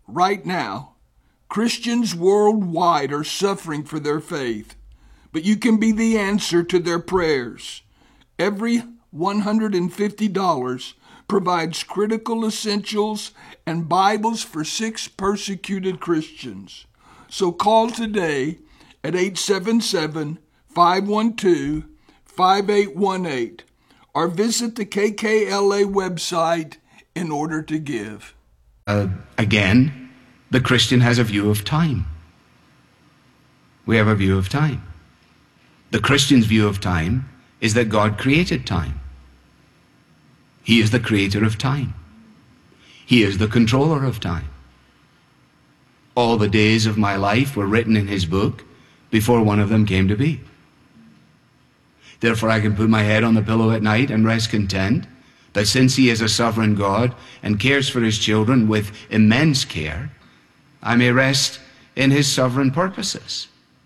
right now, Christians worldwide are suffering for their faith, but you can be the answer to their prayers. Every $150 provides critical essentials and Bibles for 6 persecuted Christians. So call today at 877-512-5818 or visit the KKLA website in order to give. Again, the Christian has a view of time. We have a view of time. The Christian's view of time is that God created time. He is the creator of time. He is the controller of time. All the days of my life were written in his book before one of them came to be. Therefore I can put my head on the pillow at night and rest content that since he is a sovereign God and cares for his children with immense care, I may rest in his sovereign purposes.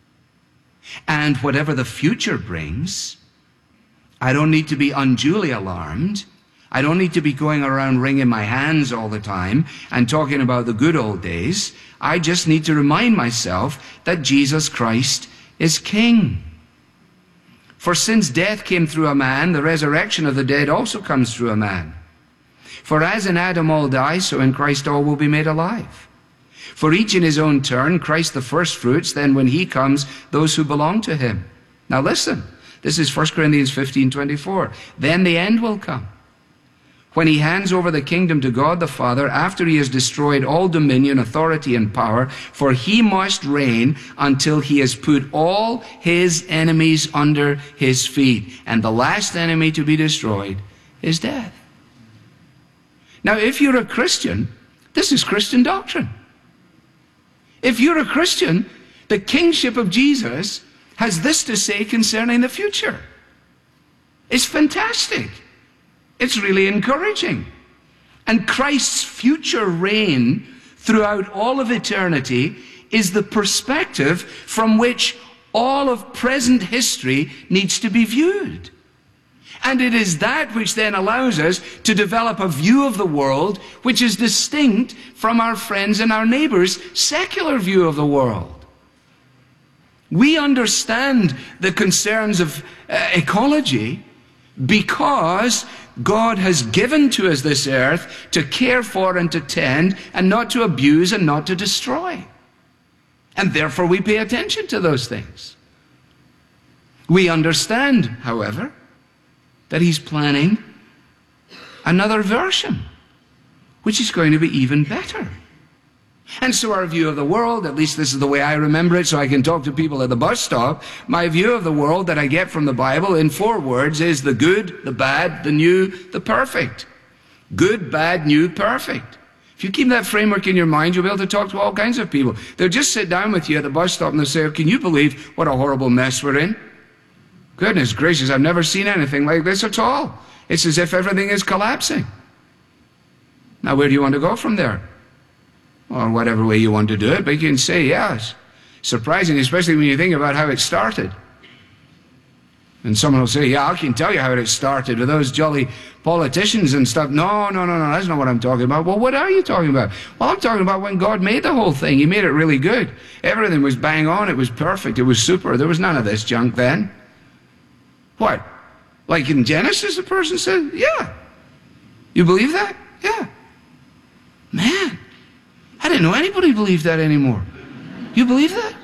And whatever the future brings, I don't need to be unduly alarmed. I don't need to be going around wringing my hands all the time and talking about the good old days. I just need to remind myself that Jesus Christ is King. For since death came through a man, the resurrection of the dead also comes through a man. For as in Adam all die, so in Christ all will be made alive. For each in his own turn, Christ the firstfruits, then when he comes, those who belong to him. Now listen, this is 1 Corinthians 15:24. Then the end will come, when he hands over the kingdom to God the Father, after he has destroyed all dominion, authority, and power, for he must reign until he has put all his enemies under his feet. And the last enemy to be destroyed is death. Now, if you're a Christian, this is Christian doctrine. If you're a Christian, the kingship of Jesus has this to say concerning the future. It's fantastic. It's really encouraging. And Christ's future reign throughout all of eternity is the perspective from which all of present history needs to be viewed. And it is that which then allows us to develop a view of the world which is distinct from our friends and our neighbors' secular view of the world. We understand the concerns of ecology because God has given to us this earth to care for and to tend and not to abuse and not to destroy. And therefore we pay attention to those things. We understand, however, that he's planning another version, which is going to be even better. And so our view of the world, at least this is the way I remember it so I can talk to people at the bus stop, my view of the world that I get from the Bible in 4 words is the good, the bad, the new, the perfect. Good, bad, new, perfect. If you keep that framework in your mind, you'll be able to talk to all kinds of people. They'll just sit down with you at the bus stop and they'll say, can you believe what a horrible mess we're in? Goodness gracious, I've never seen anything like this at all. It's as if everything is collapsing. Now where do you want to go from there? Or whatever way you want to do it, but you can say yes. Surprising, especially when you think about how it started. And someone will say, yeah, I can tell you how it started with those jolly politicians and stuff. No, that's not what I'm talking about. Well, what are you talking about? Well, I'm talking about when God made the whole thing. He made it really good. Everything was bang on. It was perfect. It was super. There was none of this junk then. What? Like in Genesis, the person said, yeah. You believe that? Yeah. Man. I didn't know anybody believed that anymore. You believe that?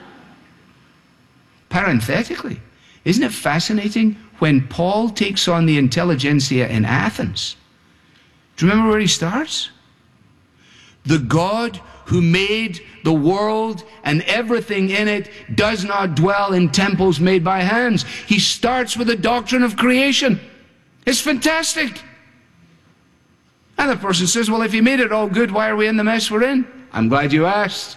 Parenthetically, isn't it fascinating when Paul takes on the intelligentsia in Athens? Do you remember where he starts? The God who made the world and everything in it does not dwell in temples made by hands. He starts with the doctrine of creation. It's fantastic. And the person says, well, if he made it all good, why are we in the mess we're in? I'm glad you asked.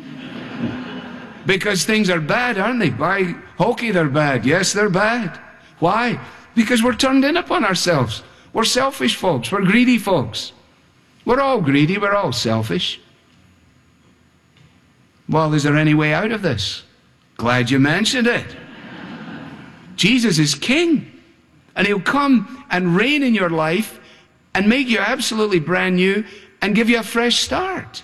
Because things are bad, aren't they? By hokey, they're bad. Yes, they're bad. Why? Because we're turned in upon ourselves. We're selfish folks. We're greedy folks. We're all greedy. We're all selfish. Well, is there any way out of this? Glad you mentioned it. Jesus is King. And he'll come and reign in your life and make you absolutely brand new and give you a fresh start.